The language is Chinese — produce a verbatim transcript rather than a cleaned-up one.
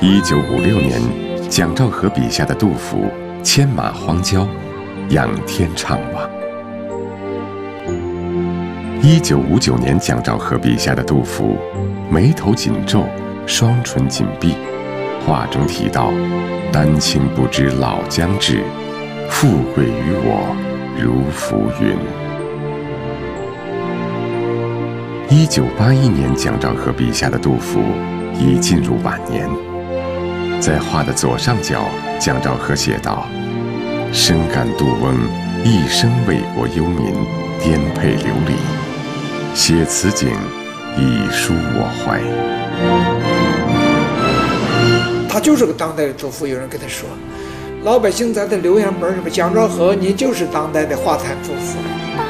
一九五六年，蒋兆和笔下的杜甫牵马荒郊，仰天怅望。一九五九年，蒋兆和笔下的杜甫眉头紧皱，双唇紧闭，话中提到“丹青不知老将至，富贵于我如浮云”。一九八一年，蒋兆和笔下的杜甫已进入晚年，在画的左上角，蒋兆和写道：“深感杜翁一生为国忧民，颠沛流离，写此景，已抒我怀。” 他就是个当代的杜甫。有人跟他说，老百姓在他留言本里面，蒋兆和你就是当代的画坛杜甫。